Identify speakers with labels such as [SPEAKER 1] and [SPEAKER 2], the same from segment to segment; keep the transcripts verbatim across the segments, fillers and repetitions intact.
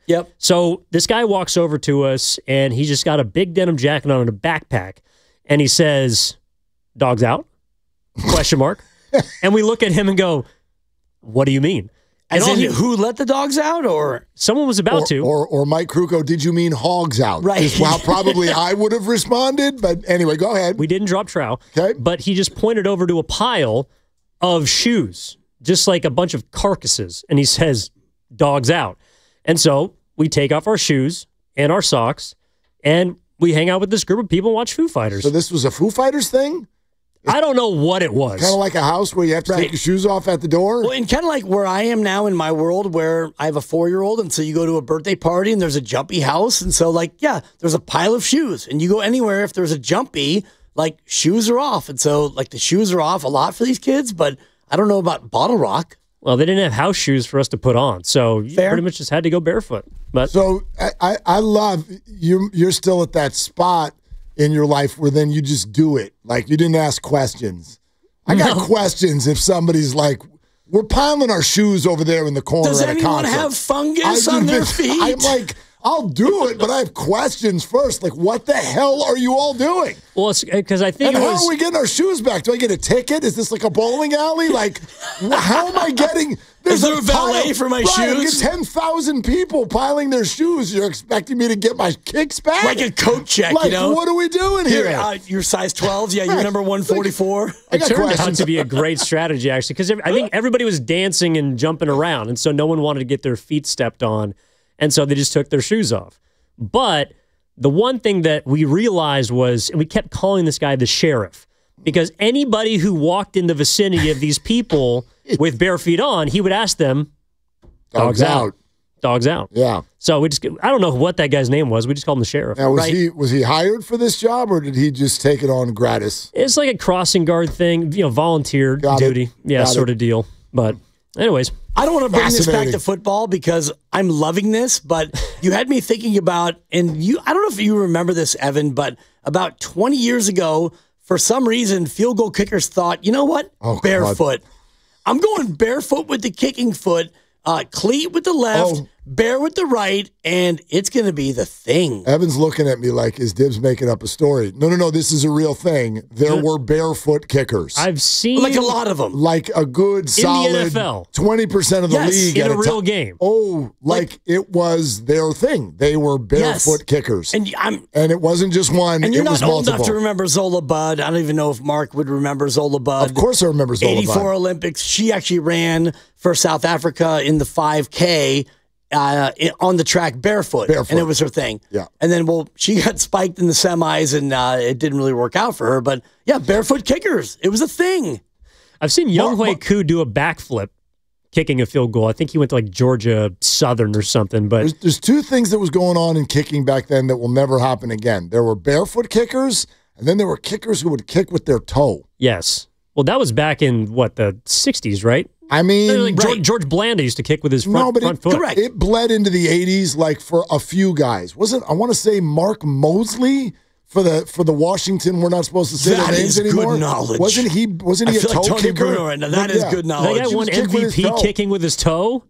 [SPEAKER 1] Yep.
[SPEAKER 2] So this guy walks over to us, and he's just got a big denim jacket on and a backpack, and he says, "Dogs out?" Question mark. And we look at him and go, "What do you mean?"
[SPEAKER 1] As
[SPEAKER 2] And
[SPEAKER 1] in,
[SPEAKER 2] he,
[SPEAKER 1] who let the dogs out, or
[SPEAKER 2] someone was about
[SPEAKER 3] or,
[SPEAKER 2] to.
[SPEAKER 3] Or, or Mike Kruko, did you mean hogs out?
[SPEAKER 1] Right.
[SPEAKER 3] Well, probably I would have responded, but anyway, go ahead.
[SPEAKER 2] We didn't drop trowel.
[SPEAKER 3] Okay.
[SPEAKER 2] But he just pointed over to a pile of shoes, just like a bunch of carcasses, and he says, "Dogs out." And so we take off our shoes and our socks, and we hang out with this group of people and watch Foo Fighters.
[SPEAKER 3] So this was a Foo Fighters thing?
[SPEAKER 2] I don't know what it was.
[SPEAKER 3] Kind of like a house where you have to
[SPEAKER 1] Right.
[SPEAKER 3] take your shoes off at the door?
[SPEAKER 1] well, and kind of like where I am now in my world, where I have a four-year-old, and so you go to a birthday party, and there's a jumpy house, and so like, yeah, there's a pile of shoes, and you go anywhere if there's a jumpy, like shoes are off, and so like the shoes are off a lot for these kids, but I don't know about Bottle Rock.
[SPEAKER 2] Well, they didn't have house shoes for us to put on, so you
[SPEAKER 1] Fair.
[SPEAKER 2] pretty much just had to go barefoot. But
[SPEAKER 3] So I, I, I love you. You're still at that spot in your life where then you just do it. Like you didn't ask questions. I got
[SPEAKER 2] No.
[SPEAKER 3] questions if somebody's like, we're piling our shoes over there in the corner
[SPEAKER 1] Does
[SPEAKER 3] at a
[SPEAKER 1] anyone
[SPEAKER 3] concert.
[SPEAKER 1] have fungus
[SPEAKER 3] I
[SPEAKER 1] on
[SPEAKER 3] do
[SPEAKER 1] their
[SPEAKER 3] this-
[SPEAKER 1] feet?
[SPEAKER 3] I'm like, I'll do it, but I have questions first. Like, what the hell are you all doing?
[SPEAKER 2] well, it's because I think
[SPEAKER 3] And
[SPEAKER 2] it
[SPEAKER 3] how
[SPEAKER 2] was.
[SPEAKER 3] are we getting our shoes back? Do I get a ticket? Is this like a bowling alley? Like, wh- how am I getting? There's
[SPEAKER 1] there a valet
[SPEAKER 3] pile-
[SPEAKER 1] for my
[SPEAKER 3] Right, I
[SPEAKER 1] shoes?
[SPEAKER 3] get ten thousand people piling their shoes. You're expecting me to get my kicks back?
[SPEAKER 1] Like a coat check,
[SPEAKER 3] Like,
[SPEAKER 1] you know?
[SPEAKER 3] what are we doing here?
[SPEAKER 1] Here, uh, your size twelves, yeah, you're number one forty-four.
[SPEAKER 3] I
[SPEAKER 2] It
[SPEAKER 3] got
[SPEAKER 2] turned out
[SPEAKER 3] questions.
[SPEAKER 2] to be a great strategy, actually, because I think everybody was dancing and jumping around, and so no one wanted to get their feet stepped on, and so they just took their shoes off. But the one thing that we realized was, and we kept calling this guy the sheriff, because anybody who walked in the vicinity of these people with bare feet on, he would ask them,
[SPEAKER 3] Dogs out.
[SPEAKER 2] dogs out.
[SPEAKER 3] Yeah.
[SPEAKER 2] So we just, I don't know what that guy's name was. We just called him the sheriff.
[SPEAKER 3] Now, was
[SPEAKER 1] Right.
[SPEAKER 3] he was he hired for this job or did he just take it on gratis?
[SPEAKER 2] It's like a crossing guard thing, you know, volunteer
[SPEAKER 3] Got it.
[SPEAKER 2] duty. Yeah,
[SPEAKER 3] Got
[SPEAKER 2] sort
[SPEAKER 3] it.
[SPEAKER 2] of deal. But anyways,
[SPEAKER 1] I don't want to bring this back
[SPEAKER 3] Fascinating.
[SPEAKER 1] to football because I'm loving this, but you had me thinking about, and you, I don't know if you remember this, Evan, but about twenty years ago, for some reason, field goal kickers thought, you know what?
[SPEAKER 3] Oh, God.
[SPEAKER 1] Barefoot. I'm going barefoot with the kicking foot, uh, cleat with the left,
[SPEAKER 3] Oh.
[SPEAKER 1] bare with the right, and it's going to be the thing.
[SPEAKER 3] Evan's looking at me like, is Dibs making up a story? No, no, no. This is a real thing. There were barefoot kickers.
[SPEAKER 2] I've seen
[SPEAKER 1] Like a lot of them.
[SPEAKER 3] like a good solid
[SPEAKER 2] N F L.
[SPEAKER 3] twenty percent of the
[SPEAKER 1] Yes,
[SPEAKER 3] league
[SPEAKER 2] in
[SPEAKER 3] at
[SPEAKER 2] a real
[SPEAKER 3] ti-
[SPEAKER 2] game.
[SPEAKER 3] Oh, like, it was their thing. They were barefoot
[SPEAKER 1] Yes.
[SPEAKER 3] kickers. And,
[SPEAKER 1] And I'm
[SPEAKER 3] it wasn't just one,
[SPEAKER 1] and you're
[SPEAKER 3] it was
[SPEAKER 1] not old
[SPEAKER 3] multiple.
[SPEAKER 1] enough to remember Zola Budd. I don't even know if Mark would remember Zola Budd.
[SPEAKER 3] Of course I remember Zola
[SPEAKER 1] eighty-four
[SPEAKER 3] Budd.
[SPEAKER 1] Olympics. She actually ran for South Africa in the five K uh, in- on the track barefoot,
[SPEAKER 3] Barefoot.
[SPEAKER 1] and it was her thing.
[SPEAKER 3] Yeah.
[SPEAKER 1] And then, well, she got spiked in the semis, and uh, it didn't really work out for her. But yeah, barefoot kickers. It was a thing.
[SPEAKER 2] I've seen Young
[SPEAKER 3] Mar-
[SPEAKER 2] Hui Koo do a backflip kicking a field goal. I think he went to like Georgia Southern or something. But
[SPEAKER 3] There's, there's two things that was going on in kicking back then that will never happen again. There were barefoot kickers, and then there were kickers who would kick with their toe.
[SPEAKER 2] yes. Well, that was back in what, the sixties, right?
[SPEAKER 3] I mean,
[SPEAKER 2] Like George, George Blanda used to kick with his front,
[SPEAKER 3] no, but
[SPEAKER 2] front
[SPEAKER 3] it,
[SPEAKER 2] foot.
[SPEAKER 1] correct.
[SPEAKER 3] it bled into the eighties, like for a few guys. Wasn't I want to say Mark Mosley for the for the Washington? We're not supposed to say
[SPEAKER 1] That
[SPEAKER 3] their names
[SPEAKER 1] is good
[SPEAKER 3] anymore.
[SPEAKER 1] knowledge.
[SPEAKER 3] Wasn't he? Wasn't
[SPEAKER 1] I
[SPEAKER 3] he a
[SPEAKER 1] feel
[SPEAKER 3] toe
[SPEAKER 1] like Tony
[SPEAKER 3] kicker?
[SPEAKER 1] Bruno right now. That
[SPEAKER 3] But
[SPEAKER 1] is
[SPEAKER 3] yeah.
[SPEAKER 1] good
[SPEAKER 2] That
[SPEAKER 1] knowledge.
[SPEAKER 2] guy
[SPEAKER 3] He
[SPEAKER 2] won
[SPEAKER 3] just kicked with his
[SPEAKER 2] M V P
[SPEAKER 3] toe.
[SPEAKER 2] kicking with his toe?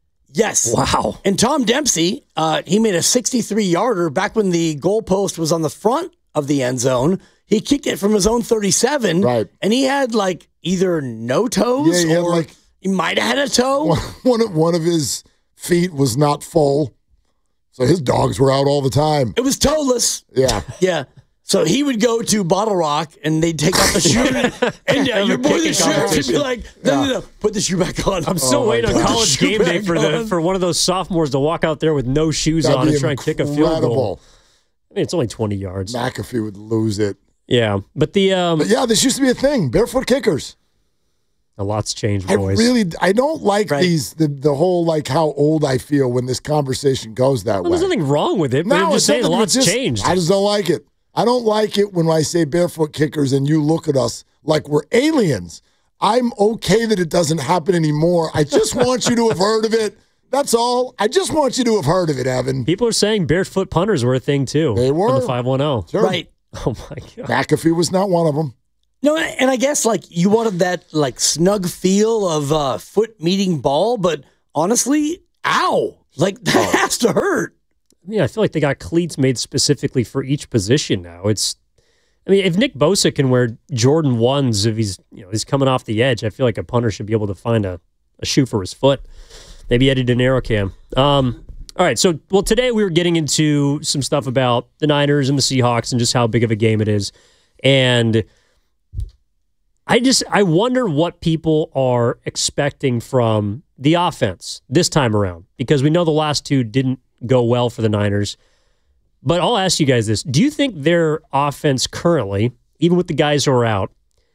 [SPEAKER 1] Yes.
[SPEAKER 2] Wow.
[SPEAKER 1] And Tom Dempsey, uh, he made a sixty-three yarder back when the goalpost was on the front of the end zone. He kicked it from his own thirty-seven.
[SPEAKER 3] Right.
[SPEAKER 1] And he had like either no toes
[SPEAKER 3] Yeah, he had,
[SPEAKER 1] or
[SPEAKER 3] like-
[SPEAKER 1] he might have had a toe.
[SPEAKER 3] One, one of one of his feet was not full, so his dogs were out all the time.
[SPEAKER 1] It was toeless.
[SPEAKER 3] Yeah.
[SPEAKER 1] Yeah. So he would go to Bottle Rock and they'd take off the shoe. and yeah,
[SPEAKER 2] Have
[SPEAKER 1] your
[SPEAKER 2] a
[SPEAKER 1] boy the
[SPEAKER 2] kicking
[SPEAKER 1] sheriff would be
[SPEAKER 2] competition.
[SPEAKER 1] like, no, no, no, put the shoe back on.
[SPEAKER 2] I'm still
[SPEAKER 3] Oh, my
[SPEAKER 2] waiting on
[SPEAKER 3] God.
[SPEAKER 2] college
[SPEAKER 1] Shoe
[SPEAKER 2] game day
[SPEAKER 1] back
[SPEAKER 2] for the
[SPEAKER 1] on.
[SPEAKER 2] for one of those sophomores to walk out there with no shoes
[SPEAKER 3] That'd
[SPEAKER 2] on
[SPEAKER 3] be
[SPEAKER 2] and try and kick a field
[SPEAKER 3] incredible.
[SPEAKER 2] goal. I mean, it's only twenty yards.
[SPEAKER 3] McAfee would lose it.
[SPEAKER 2] Yeah, but the um,
[SPEAKER 3] But yeah, this used to be a thing. Barefoot kickers.
[SPEAKER 2] a lot's changed,
[SPEAKER 3] I
[SPEAKER 2] boys.
[SPEAKER 3] really, I don't like
[SPEAKER 1] Right.
[SPEAKER 3] these, the, the whole like how old I feel when this conversation goes that
[SPEAKER 2] well,
[SPEAKER 3] way.
[SPEAKER 2] there's nothing wrong with it, but I'm
[SPEAKER 3] it's
[SPEAKER 2] just saying a
[SPEAKER 3] nothing,
[SPEAKER 2] lot's
[SPEAKER 3] it's just-
[SPEAKER 2] changed.
[SPEAKER 3] I just don't like it. I don't like it when I say barefoot kickers and you look at us like we're aliens. I'm okay that it doesn't happen anymore. I just want you to have heard of it. That's all. I just want you to have heard of it, Evan.
[SPEAKER 2] People are saying barefoot punters were a thing too.
[SPEAKER 3] They
[SPEAKER 2] on
[SPEAKER 3] were.
[SPEAKER 2] the five one zero.
[SPEAKER 3] Sure.
[SPEAKER 1] Right.
[SPEAKER 2] Oh my god.
[SPEAKER 3] McAfee was not one of them.
[SPEAKER 1] No, and I guess like you wanted that like snug feel of uh, foot meeting ball, but honestly, ow. Like, that has to hurt.
[SPEAKER 2] Yeah, I feel like they got cleats made specifically for each position now. It's, I mean, if Nick Bosa can wear Jordan ones, if he's, you know, he's coming off the edge, I feel like a punter should be able to find a, a shoe for his foot. Maybe Eddie De Niro can. Um, all right, so, well, today we were getting into some stuff about the Niners and the Seahawks and just how big of a game it is. And I just, I wonder what people are expecting from the offense this time around, because we know the last two didn't go well for the Niners. But I'll ask you guys this. Do you think their offense currently, even with the guys who are out,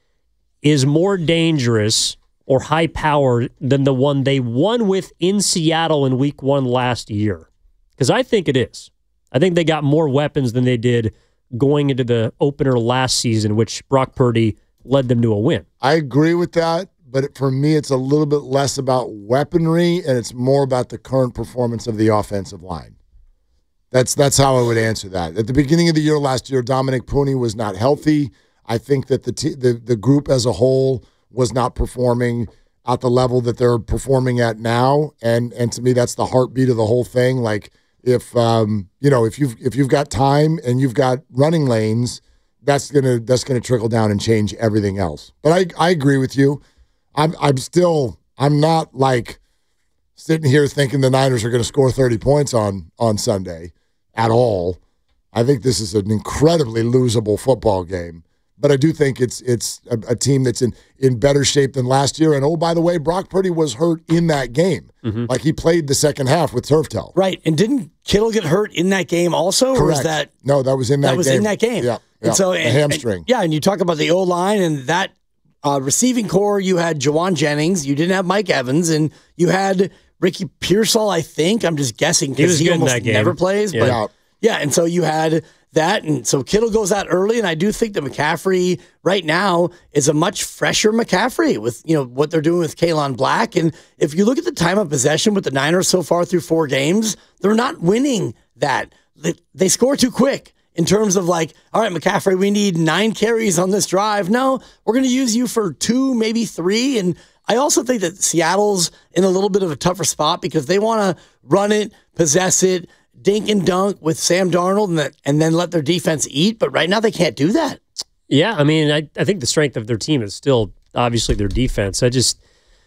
[SPEAKER 2] is more dangerous or high-powered than the one they won with in Seattle in week one last year? Because I think it is. I think they got more weapons than they did going into the opener last season, which Brock Purdy led them to a win.
[SPEAKER 3] I agree with that, but for me, it's a little bit less about weaponry, and it's more about the current performance of the offensive line. That's that's how I would answer that. At the beginning of the year last year, Dominic Pooney was not healthy. I think that the t- the, the group as a whole was not performing at the level that they're performing at now, and and to me, that's the heartbeat of the whole thing. Like if um you know if you've if you've got time and you've got running lanes, that's gonna that's gonna trickle down and change everything else. But I I agree with you. I'm I'm still I'm not like sitting here thinking the Niners are going to score thirty points on on Sunday at all. I think this is an incredibly losable football game. But I do think it's it's a, a team that's in, in better shape than last year. And, oh, by the way, Brock Purdy was hurt in that game. Mm-hmm. Like, he played the second half with turf toe.
[SPEAKER 1] Right. And didn't Kittle get hurt in that game also?
[SPEAKER 3] Correct.
[SPEAKER 1] Or was that,
[SPEAKER 3] no, that was in that,
[SPEAKER 1] that was
[SPEAKER 3] game.
[SPEAKER 1] in that game.
[SPEAKER 3] Yeah. yeah.
[SPEAKER 1] And so,
[SPEAKER 3] the
[SPEAKER 1] and,
[SPEAKER 3] hamstring.
[SPEAKER 1] And, yeah, and you talk about the O-line and that uh, receiving core, you had Jawan Jennings, you didn't have Mike Evans, and you had Ricky Pearsall, I think. I'm just guessing because he, he almost never plays.
[SPEAKER 2] Yeah.
[SPEAKER 1] But
[SPEAKER 3] yeah.
[SPEAKER 1] yeah, and so you had that, and so Kittle goes out early, and I do think that McCaffrey right now is a much fresher McCaffrey with, you know, what they're doing with Kalen Black. And if you look at the time of possession with the Niners so far through four games, they're not winning that. They, they score too quick in terms of like, all right, McCaffrey, we need nine carries on this drive. No, we're going to use you for two, maybe three. And I also think that Seattle's in a little bit of a tougher spot because they want to run it, possess it, dink and dunk with Sam Darnold and, the, and then let their defense eat. But right now they can't do that.
[SPEAKER 2] Yeah, I mean, I, I think the strength of their team is still obviously their defense. I just,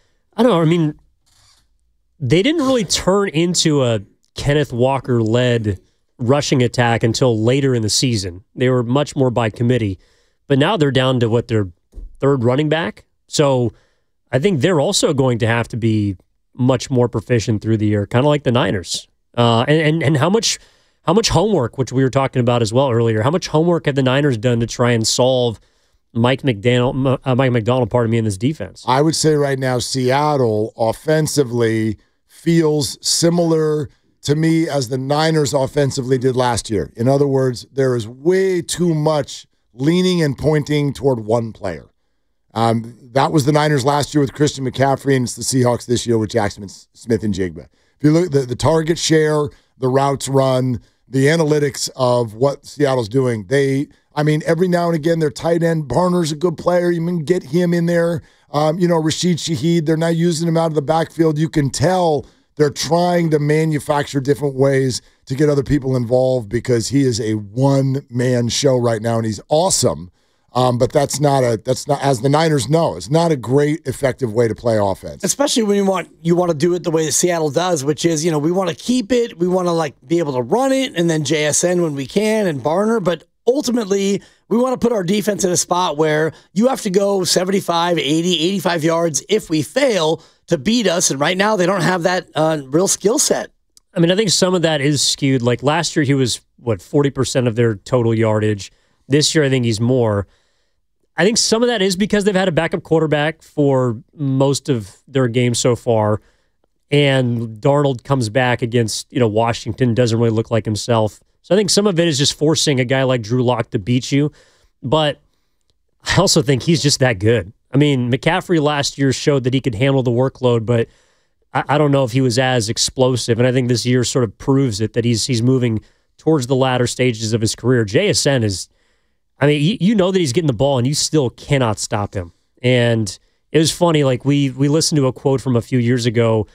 [SPEAKER 2] I don't know. I mean, they didn't really turn into a Kenneth Walker-led rushing attack until later in the season. They were much more by committee. But now they're down to, what, their third running back? So I think they're also going to have to be much more proficient through the year, kind of like the Niners. Uh, and, and and how much how much homework, which we were talking about as well earlier, how much homework have the Niners done to try and solve Mike McDaniel, uh, Mike McDonald, pardon me, in this defense?
[SPEAKER 3] I would say right now Seattle offensively feels similar to me as the Niners offensively did last year. In other words, there is way too much leaning and pointing toward one player. Um, that was the Niners last year with Christian McCaffrey, and it's the Seahawks this year with Jackson Smith and Jigba. If you look at the, the target share, the routes run, the analytics of what Seattle's doing, they, I mean, every now and again, their tight end, Barner's a good player. You can get him in there. Um, you know, Rashid Shaheed, they're not using him out of the backfield. You can tell they're trying to manufacture different ways to get other people involved because he is a one-man show right now, and he's awesome. Um, but that's not a that's not as the Niners know, it's not a great effective way to play offense.
[SPEAKER 1] Especially when you want you want to do it the way that Seattle does, which is, you know, we want to keep it, we want to like be able to run it, and then J S N when we can and Barner, but ultimately we want to put our defense in a spot where you have to go seventy-five, eighty, eighty-five yards if we fail to beat us, and right now they don't have that uh, real skill set.
[SPEAKER 2] I mean, I think some of that is skewed. Like last year he was what forty percent of their total yardage. This year I think he's more. I think some of that is because they've had a backup quarterback for most of their games so far, and Darnold comes back against, you know, Washington, doesn't really look like himself. So I think some of it is just forcing a guy like Drew Lock to beat you. But I also think he's just that good. I mean, McCaffrey last year showed that he could handle the workload, but I, I don't know if he was as explosive. And I think this year sort of proves it, that he's he's moving towards the latter stages of his career. J S N is... I mean, you, you know that he's getting the ball, and you still cannot stop him. And it was funny, like, we we listened to a quote from a few years ago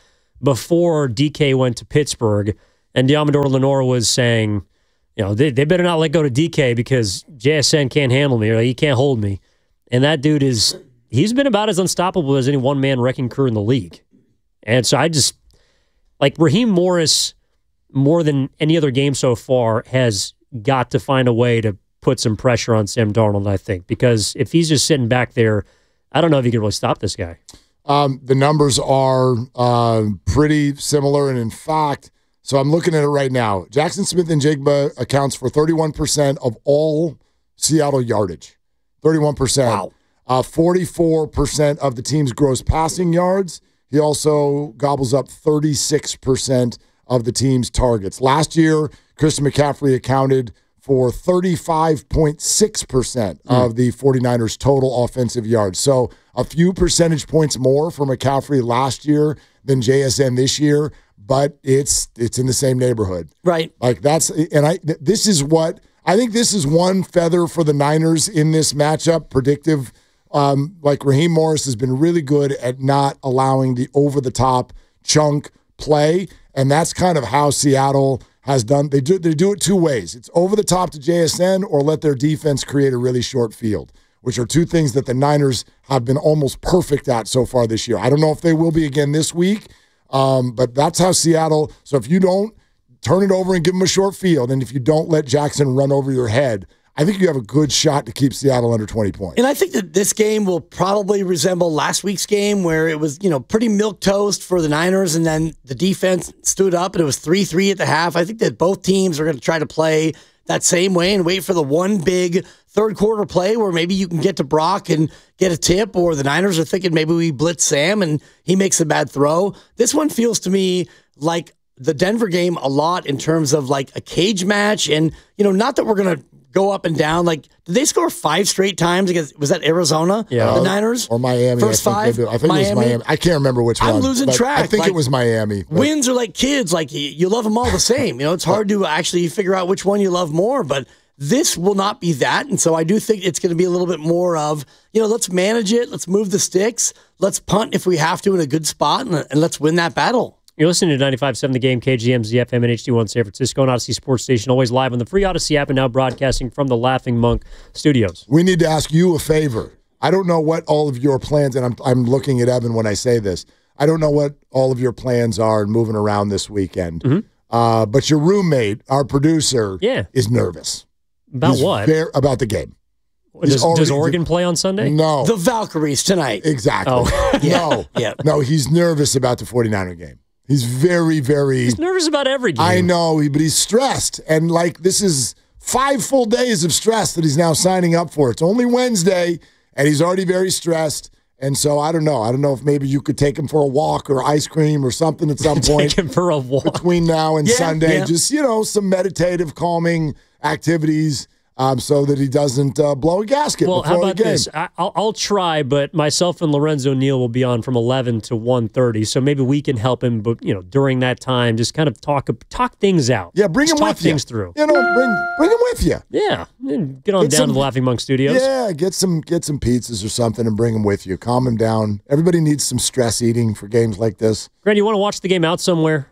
[SPEAKER 2] before D K went to Pittsburgh, and Diamador Lenore was saying, you know, they, they better not let go to D K because J S N can't handle me, or he can't hold me. And that dude is, he's been about as unstoppable as any one-man wrecking crew in the league. And so I just, like, Raheem Morris, more than any other game so far, has got to find a way to put some pressure on Sam Darnold, I think, because if he's just sitting back there, I don't know if he can really stop this guy.
[SPEAKER 3] Um, the numbers are uh, pretty similar, and in fact, so I'm looking at it right now. Jackson Smith-Njigba accounts for thirty-one percent of all Seattle yardage. thirty-one percent.
[SPEAKER 1] Wow.
[SPEAKER 3] Uh, forty-four percent of the team's gross passing yards. He also gobbles up thirty-six percent of the team's targets. Last year, Christian McCaffrey accounted for thirty-five point six percent mm. of the 49ers' total offensive yards. So a few percentage points more for McCaffrey last year than J S N this year, but it's it's in the same neighborhood.
[SPEAKER 1] Right.
[SPEAKER 3] Like that's and I this is what I think this is one feather for the Niners in this matchup, predictive. Um, like Raheem Morris has been really good at not allowing the over-the-top chunk play, and that's kind of how Seattle has done. They do they do it two ways. It's over the top to J S N or let their defense create a really short field, which are two things that the Niners have been almost perfect at so far this year. I don't know if they will be again this week, um, but that's how Seattle. So if you don't turn it over and give them a short field, and if you don't let Jackson run over your head, I think you have a good shot to keep Seattle under twenty points.
[SPEAKER 1] And I think that this game will probably resemble last week's game where it was, you know, pretty milquetoast for the Niners, and then the defense stood up and it was three three at the half. I think that both teams are going to try to play that same way and wait for the one big third quarter play where maybe you can get to Brock and get a tip, or the Niners are thinking maybe we blitz Sam and he makes a bad throw. This one feels to me like the Denver game a lot in terms of like a cage match, and, you know, not that we're going to go up and down. Like, did they score five straight times against, was that Arizona?
[SPEAKER 2] Yeah.
[SPEAKER 1] The Niners?
[SPEAKER 3] Or Miami.
[SPEAKER 1] First
[SPEAKER 3] I think
[SPEAKER 1] five?
[SPEAKER 3] I think
[SPEAKER 1] Miami?
[SPEAKER 3] it was Miami. I can't remember which
[SPEAKER 1] I'm
[SPEAKER 3] one.
[SPEAKER 1] losing
[SPEAKER 3] but
[SPEAKER 1] track.
[SPEAKER 3] I think
[SPEAKER 1] Like,
[SPEAKER 3] it was Miami. But
[SPEAKER 1] Wins are like kids. Like, you, you love them all the same. You know, it's hard to actually figure out which one you love more, but this will not be that. And so I do think it's going to be a little bit more of, you know, let's manage it. Let's move the sticks. Let's punt if we have to in a good spot, and, and let's win that battle.
[SPEAKER 2] You're listening to ninety-five point seven The Game, K G M Z F M and H D one San Francisco, and Odyssey Sports Station, always live on the free Odyssey app and now broadcasting from the Laughing Monk Studios.
[SPEAKER 3] we need to ask you a favor. I don't know what all of your plans, and I'm, I'm looking at Evan when I say this. I don't know what all of your plans are moving around this weekend.
[SPEAKER 2] Mm-hmm.
[SPEAKER 3] Uh, but your roommate, our producer,
[SPEAKER 2] Yeah.
[SPEAKER 3] is nervous.
[SPEAKER 2] About
[SPEAKER 3] He's
[SPEAKER 2] what?
[SPEAKER 3] ver- about the game.
[SPEAKER 2] Does,
[SPEAKER 3] already-
[SPEAKER 2] does Oregon play on Sunday?
[SPEAKER 3] No.
[SPEAKER 1] The Valkyries tonight.
[SPEAKER 3] exactly.
[SPEAKER 2] Oh.
[SPEAKER 3] No.
[SPEAKER 1] Yeah.
[SPEAKER 3] No, he's nervous about the 49er game. He's very, very.
[SPEAKER 2] He's nervous about every game.
[SPEAKER 3] I know, but he's stressed. And, like, this is five full days of stress that he's now signing up for. It's only Wednesday, and he's already very stressed. And so I don't know. I don't know if maybe you could take him for a walk or ice cream or something at some point.
[SPEAKER 2] Take him for a walk.
[SPEAKER 3] Between now and
[SPEAKER 1] Yeah,
[SPEAKER 3] Sunday.
[SPEAKER 1] yeah.
[SPEAKER 3] Just, you know, some meditative, calming activities um, so that he doesn't uh, blow a gasket
[SPEAKER 2] Well,
[SPEAKER 3] before
[SPEAKER 2] how about
[SPEAKER 3] the game.
[SPEAKER 2] this? I, I'll, I'll try, but myself and Lorenzo Neal will be on from eleven to one thirty, so maybe we can help him. But you know, during that time, just kind of talk talk things out.
[SPEAKER 3] Yeah, bring
[SPEAKER 2] Just
[SPEAKER 3] him
[SPEAKER 2] talk
[SPEAKER 3] with you.
[SPEAKER 2] things through.
[SPEAKER 3] You know, bring bring him with you.
[SPEAKER 2] Yeah, and get on
[SPEAKER 3] Get
[SPEAKER 2] down
[SPEAKER 3] some-
[SPEAKER 2] to the Laughing Monk Studios.
[SPEAKER 3] Yeah, get some get some pizzas or something and bring him with you. Calm him down. Everybody needs some stress eating for games like this.
[SPEAKER 2] Grant, you want to watch the game out somewhere?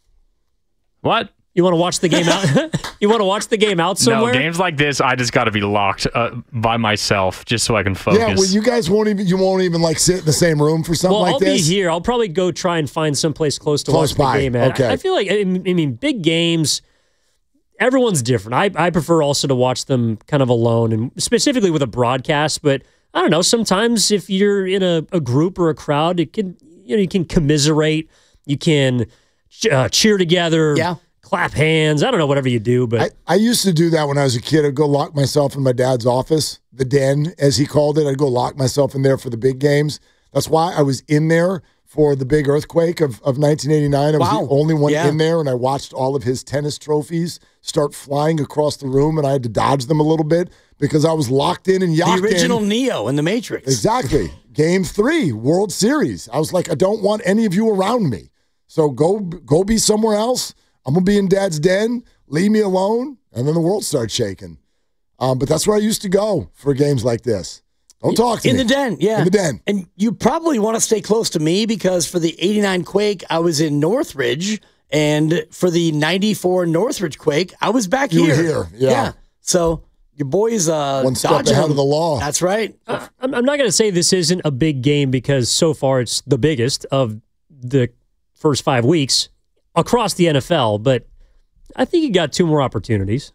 [SPEAKER 4] What?
[SPEAKER 2] You want to watch the game out? You want to watch the game out somewhere?
[SPEAKER 4] No, games like this, I just got to be locked uh, by myself just so I can focus.
[SPEAKER 3] Yeah, well, you guys won't even you won't even like sit in the same room for something
[SPEAKER 2] Well,
[SPEAKER 3] like
[SPEAKER 2] I'll
[SPEAKER 3] this.
[SPEAKER 2] be here. I'll probably go try and find someplace close to
[SPEAKER 3] Close
[SPEAKER 2] watch
[SPEAKER 3] by.
[SPEAKER 2] the game at.
[SPEAKER 3] Okay.
[SPEAKER 2] I, I feel like, I mean, big games, everyone's different. I, I prefer also to watch them kind of alone, and specifically with a broadcast. But I don't know, sometimes if you're in a, a group or a crowd, it can, you know, you can commiserate, you can uh, cheer together,
[SPEAKER 1] Yeah.
[SPEAKER 2] clap hands. I don't know, whatever you do. But
[SPEAKER 3] I, I used to do that when I was a kid. I'd go lock myself in my dad's office, the den, as he called it. I'd go lock myself in there for the big games. That's why I was in there for the big earthquake of, of nineteen eighty-nine. I was
[SPEAKER 1] Wow.
[SPEAKER 3] the only one
[SPEAKER 1] Yeah.
[SPEAKER 3] in there, and I watched all of his tennis trophies start flying across the room, and I had to dodge them a little bit because I was locked in and
[SPEAKER 1] The
[SPEAKER 3] yacked
[SPEAKER 1] original
[SPEAKER 3] in.
[SPEAKER 1] Neo in the Matrix.
[SPEAKER 3] Exactly. Game three, World Series. I was like, I don't want any of you around me. So go go be somewhere else. I'm going to be in Dad's den. Leave me alone. And then the world starts shaking. Um, but that's where I used to go for games like this. Don't talk to
[SPEAKER 1] in
[SPEAKER 3] me.
[SPEAKER 1] the den, yeah.
[SPEAKER 3] In the den.
[SPEAKER 1] And you probably want to stay close to me because for the eighty-nine Quake, I was in Northridge. And for the ninety-four Northridge Quake, I was back
[SPEAKER 3] You were
[SPEAKER 1] here.
[SPEAKER 3] here, yeah.
[SPEAKER 1] So your boy's uh,
[SPEAKER 3] One step
[SPEAKER 1] dodging
[SPEAKER 3] ahead
[SPEAKER 1] them.
[SPEAKER 3] of the law.
[SPEAKER 1] That's right.
[SPEAKER 2] Uh, I'm, I'm not going to say this isn't a big game because so far it's the biggest of the first five weeks across the N F L, but I think you got two more opportunities.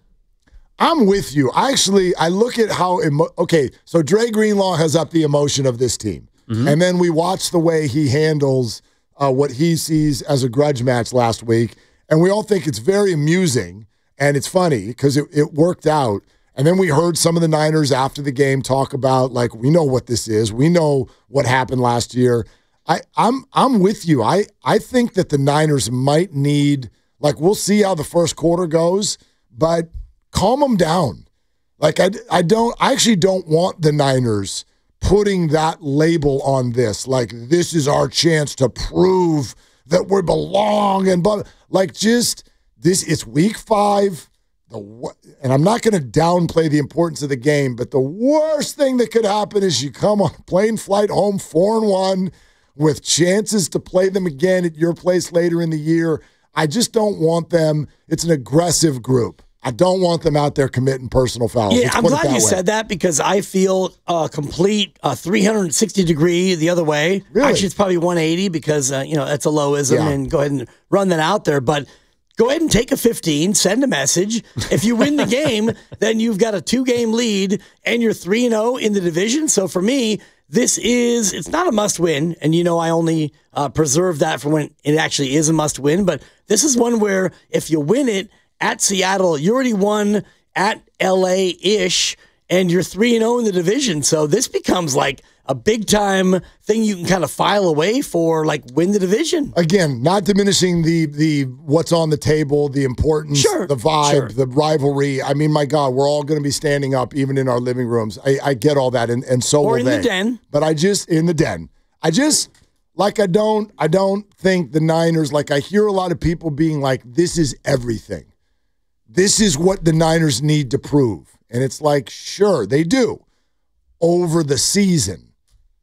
[SPEAKER 3] I'm with you. I actually, I look at how, emo- okay, so Dre Greenlaw has up the emotion of this team. Mm-hmm. And then we watch the way he handles uh, what he sees as a grudge match last week. And we all think it's very amusing and it's funny because it, it worked out. And then we heard some of the Niners after the game talk about, like, we know what this is. We know what happened last year. I, I'm I'm with you. I, I think that the Niners might need, like, we'll see how the first quarter goes, but calm them down. Like, I, I don't, I actually don't want the Niners putting that label on this. Like, this is our chance to prove that we belong. And, but, like, just this, it's week five. The, and I'm not going to downplay the importance of the game, but the worst thing that could happen is you come on a plane flight home four and one with chances to play them again at your place later in the year. I just don't want them. It's an aggressive group. I don't want them out there committing personal fouls.
[SPEAKER 1] Yeah,
[SPEAKER 3] Let's
[SPEAKER 1] I'm
[SPEAKER 3] put it
[SPEAKER 1] glad
[SPEAKER 3] that
[SPEAKER 1] you
[SPEAKER 3] way.
[SPEAKER 1] said that because I feel a complete uh, three hundred sixty degree the other way.
[SPEAKER 3] Really?
[SPEAKER 1] Actually, it's probably one eighty because, uh, you know, that's a lowism
[SPEAKER 3] Yeah.
[SPEAKER 1] and go ahead and run that out there. But go ahead and take a fifteen, send a message. If you win the game, then you've got a two-game lead and you're three and oh in the division. So for me, this is, it's not a must win. And, you know, I only uh, preserve that for when it actually is a must win. But this is one where if you win it at Seattle, you already won at L A-ish, and you're three and oh in the division. So this becomes like a big-time thing you can kind of file away for, like, win the division.
[SPEAKER 3] Again, not diminishing the the what's on the table, the importance,
[SPEAKER 1] Sure,
[SPEAKER 3] the vibe,
[SPEAKER 1] sure.
[SPEAKER 3] the rivalry. I mean, my God, we're all going to be standing up even in our living rooms. I, I get all that, and, and so
[SPEAKER 1] Or
[SPEAKER 3] will
[SPEAKER 1] in
[SPEAKER 3] they.
[SPEAKER 1] the den.
[SPEAKER 3] But I just, in the den. I just, like, I don't, I don't think the Niners, like, I hear a lot of people being like, this is everything. This is what the Niners need to prove. And it's like, sure, they do. Over the season.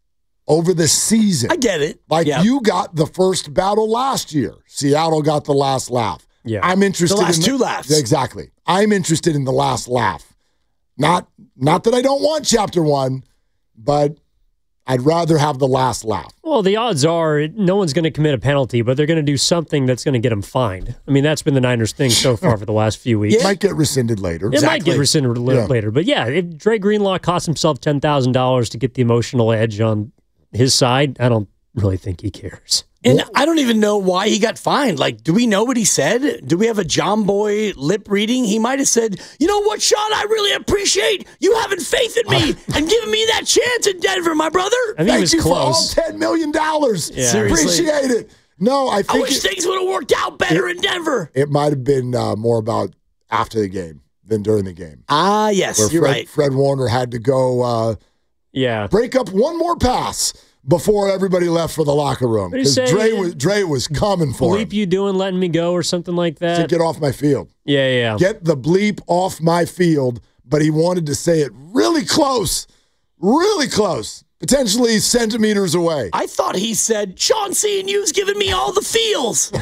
[SPEAKER 3] Over the season.
[SPEAKER 1] I get it.
[SPEAKER 3] Like,
[SPEAKER 1] Yeah.
[SPEAKER 3] you got the first battle last year. Seattle got the last laugh.
[SPEAKER 2] Yeah.
[SPEAKER 3] I'm interested
[SPEAKER 1] The last
[SPEAKER 3] in
[SPEAKER 1] two laughs.
[SPEAKER 3] Exactly. I'm interested in the last laugh. Not not that I don't want chapter one, but I'd rather have the last laugh.
[SPEAKER 2] Well, the odds are no one's going to commit a penalty, but they're going to do something that's going to get them fined. I mean, that's been the Niners' thing so far for the last few weeks.
[SPEAKER 3] It might get rescinded later.
[SPEAKER 2] It might get rescinded li-
[SPEAKER 3] Yeah.
[SPEAKER 2] later. But yeah, if Dre Greenlaw cost himself ten thousand dollars to get the emotional edge on his side, I don't really think he cares.
[SPEAKER 1] And I don't even know why he got fined. Like, do we know what he said? Do we have a John Boy lip reading? He might have said, you know what, Sean, I really appreciate you having faith in me and giving me that chance in Denver, my brother.
[SPEAKER 2] I think he
[SPEAKER 3] Thank
[SPEAKER 2] was
[SPEAKER 3] you
[SPEAKER 2] close.
[SPEAKER 3] for all ten million dollars.
[SPEAKER 2] Yeah.
[SPEAKER 1] Seriously.
[SPEAKER 3] Appreciate it. No, I
[SPEAKER 1] I
[SPEAKER 3] think
[SPEAKER 1] wish
[SPEAKER 3] it,
[SPEAKER 1] things would have worked out better in Denver.
[SPEAKER 3] it might have been uh, more about after the game than during the game.
[SPEAKER 1] Ah, yes,
[SPEAKER 3] Where
[SPEAKER 1] you're
[SPEAKER 3] Fred,
[SPEAKER 1] right.
[SPEAKER 3] Fred Warner had to go uh,
[SPEAKER 2] Yeah.
[SPEAKER 3] break up one more pass before everybody left for the locker room.
[SPEAKER 2] What do you
[SPEAKER 3] Because
[SPEAKER 2] say?
[SPEAKER 3] Dre was, Dre was coming for him.
[SPEAKER 2] Bleep you doing letting me go or something like
[SPEAKER 3] To
[SPEAKER 2] that.
[SPEAKER 3] get off my field.
[SPEAKER 2] Yeah, yeah.
[SPEAKER 3] Get the bleep off my field, but he wanted to say it really close, really close, potentially centimeters away.
[SPEAKER 1] I thought he said, Sean, seeing you's giving me all the feels.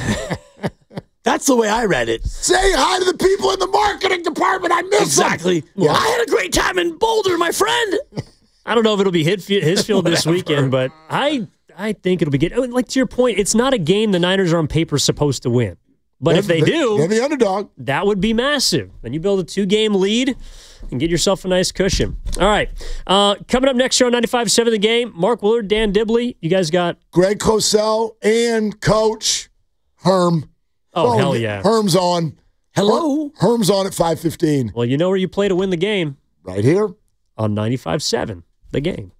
[SPEAKER 1] That's the way I read it.
[SPEAKER 3] Say hi to the people in the marketing department. I miss
[SPEAKER 1] Exactly.
[SPEAKER 3] them.
[SPEAKER 1] I had a great time in Boulder, my friend.
[SPEAKER 2] I don't know if it'll be his fi- his field this weekend, but I I think it'll be good. Like, to your point, it's not a game the Niners are on paper supposed to win. But if they do,
[SPEAKER 3] they're the underdog.
[SPEAKER 2] that would be massive. Then you build a two-game lead and get yourself a nice cushion. All right. Uh, coming up next year on ninety-five point seven The Game, Mark Willard, Dan Dibley. You guys got...
[SPEAKER 3] Greg Cosell and Coach Herm.
[SPEAKER 2] Oh, hell yeah.
[SPEAKER 3] Herm's on.
[SPEAKER 1] Hello.
[SPEAKER 3] Herm's on at five fifteen.
[SPEAKER 2] Well, you know where you play to win the game
[SPEAKER 3] Right here.
[SPEAKER 2] on ninety-five point seven The Game.